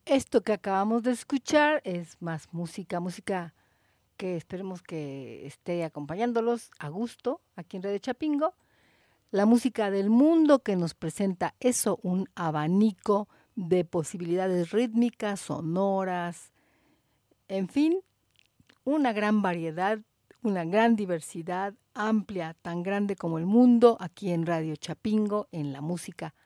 Esto que acabamos de escuchar es más música que esperemos que esté acompañándolos a gusto aquí en Radio Chapingo. La música del mundo que nos presenta eso, un abanico de posibilidades rítmicas, sonoras, en fin, una gran variedad, una gran diversidad amplia, tan grande como el mundo, aquí en Radio Chapingo, en la música.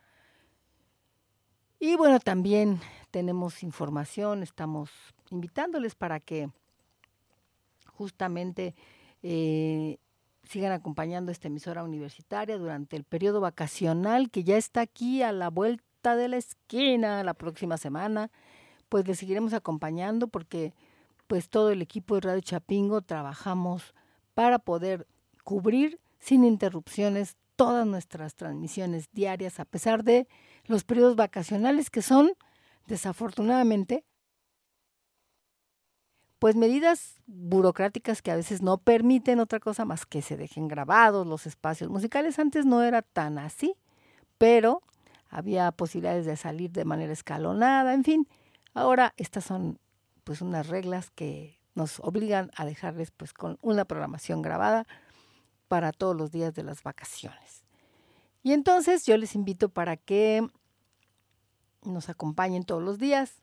Y bueno, también tenemos información, estamos invitándoles para que justamente sigan acompañando esta emisora universitaria durante el periodo vacacional que ya está aquí a la vuelta de la esquina la próxima semana. Pues les seguiremos acompañando porque pues todo el equipo de Radio Chapingo trabajamos para poder cubrir sin interrupciones todas nuestras transmisiones diarias a pesar de los periodos vacacionales que son, desafortunadamente, pues medidas burocráticas que a veces no permiten otra cosa más que se dejen grabados los espacios musicales. Antes no era tan así, pero había posibilidades de salir de manera escalonada, en fin. Ahora estas son pues unas reglas que nos obligan a dejarles pues con una programación grabada para todos los días de las vacaciones. Y entonces yo les invito para que nos acompañen todos los días.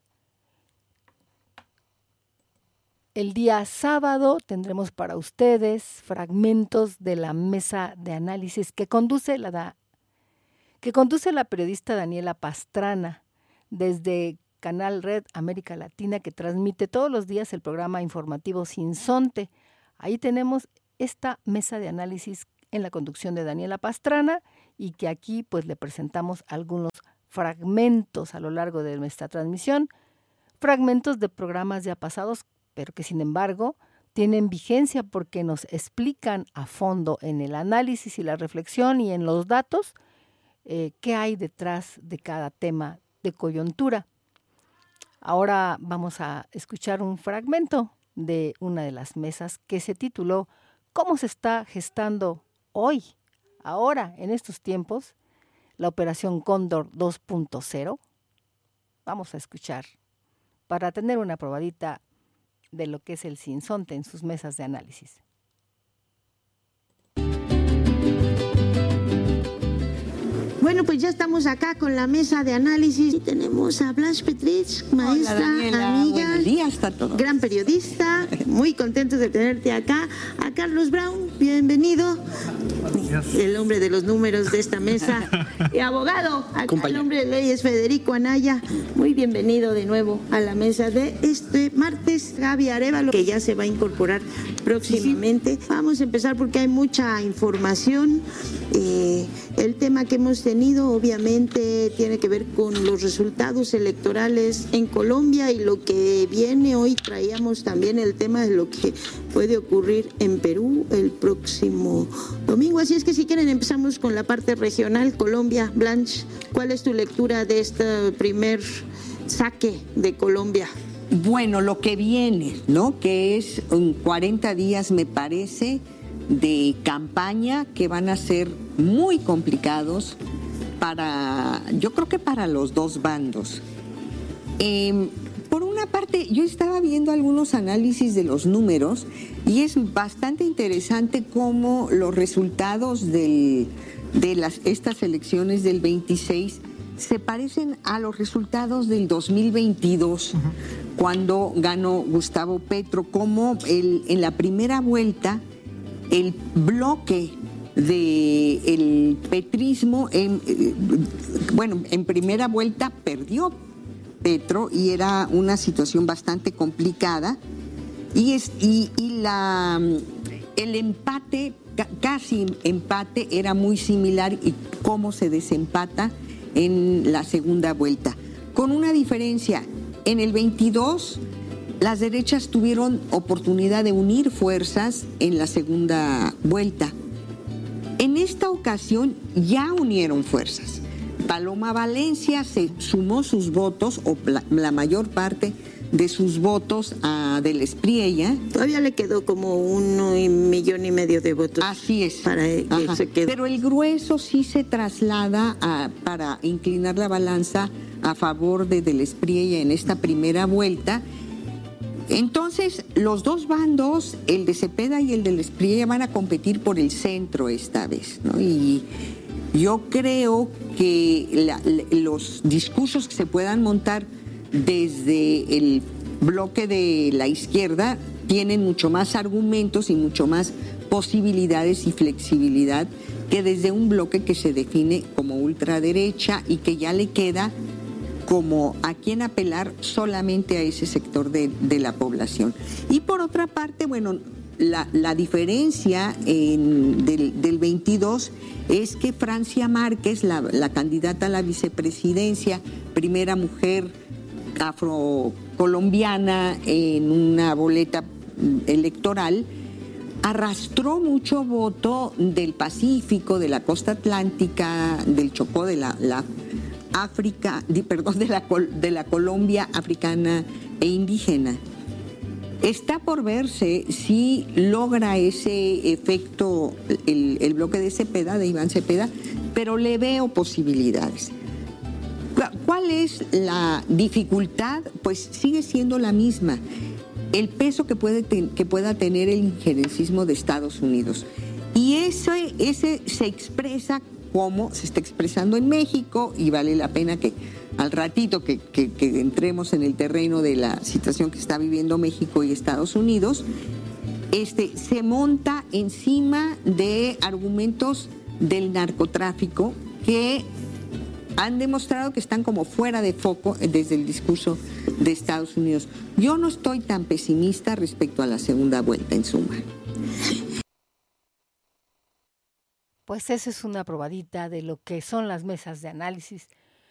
El día sábado tendremos para ustedes fragmentos de la mesa de análisis que conduce la periodista Daniela Pastrana desde Canal Red América Latina, que transmite todos los días el programa informativo Sinsonte. Ahí tenemos esta mesa de análisis en la conducción de Daniela Pastrana y que aquí pues le presentamos algunos fragmentos a lo largo de nuestra transmisión, fragmentos de programas ya pasados, pero que sin embargo tienen vigencia porque nos explican a fondo en el análisis y la reflexión y en los datos qué hay detrás de cada tema de coyuntura. Ahora vamos a escuchar un fragmento de una de las mesas que se tituló ¿Cómo se está gestando hoy, ahora, en estos tiempos, la Operación Cóndor 2.0? Vamos a escuchar para tener una probadita de lo que es el Sinsonte en sus mesas de análisis. Bueno, pues ya estamos acá con la mesa de análisis y tenemos a Blanche Petrich, maestra, Daniela, amiga, buenos días a todos. Gran periodista, muy contentos de tenerte acá. A Carlos Brown, bienvenido, el hombre de los números de esta mesa, y abogado, acá el hombre de leyes Federico Anaya, muy bienvenido de nuevo a la mesa de este martes. Gaby Arévalo, que ya se va a incorporar próximamente. Vamos a empezar porque hay mucha información. El tema que hemos tenido obviamente tiene que ver con los resultados electorales en Colombia y lo que viene. Hoy traíamos también el tema de lo que puede ocurrir en Perú el próximo domingo. Así es que si quieren empezamos con la parte regional. Colombia, Blanche, ¿cuál es tu lectura de este primer saque de Colombia? Bueno, lo que viene, ¿no? Que es 40 días, me parece, de campaña que van a ser muy complicados yo creo que para los dos bandos. Por una parte, yo estaba viendo algunos análisis de los números y es bastante interesante cómo los resultados de estas elecciones del 26 se parecen a los resultados del 2022, cuando ganó Gustavo Petro, como en la primera vuelta el bloque del petrismo, en primera vuelta perdió Petro y era una situación bastante complicada y el empate, casi empate, era muy similar y cómo se desempata en la segunda vuelta, con una diferencia. En el 22 las derechas tuvieron oportunidad de unir fuerzas en la segunda vuelta. En esta ocasión ya unieron fuerzas. Paloma Valencia se sumó sus votos, o la mayor parte de sus votos a Del Espriella. Todavía le quedó como 1,5 millones de votos. Así es. Para que se quede. Pero el grueso sí se traslada para inclinar la balanza a favor de Del Espriella en esta primera vuelta. Entonces, los dos bandos, el de Cepeda y el Del Espriella, van a competir por el centro esta vez, ¿no? Y yo creo que los discursos que se puedan montar desde el bloque de la izquierda tienen mucho más argumentos y mucho más posibilidades y flexibilidad que desde un bloque que se define como ultraderecha y que ya le queda como a quien apelar solamente a ese sector de la población. Y por otra parte, bueno, la diferencia del 22 es que Francia Márquez, la candidata a la vicepresidencia, primera mujer afrocolombiana en una boleta electoral, arrastró mucho voto del Pacífico, de la costa atlántica, del Chocó, de la Colombia africana e indígena. Está por verse si logra ese efecto el bloque de Cepeda, de Iván Cepeda, pero le veo posibilidades. ¿Cuál es la dificultad? Pues sigue siendo la misma. El peso que pueda tener el injerencismo de Estados Unidos. Y ese se expresa como se está expresando en México, y vale la pena que al ratito que entremos en el terreno de la situación que está viviendo México y Estados Unidos, se monta encima de argumentos del narcotráfico que han demostrado que están como fuera de foco desde el discurso de Estados Unidos. Yo no estoy tan pesimista respecto a la segunda vuelta, en suma. Pues esa es una probadita de lo que son las mesas de análisis